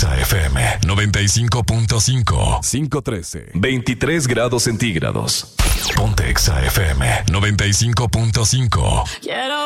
Exa FM 95.5. 513. 23 grados centígrados. Ponte Exa FM 95.5. Quiero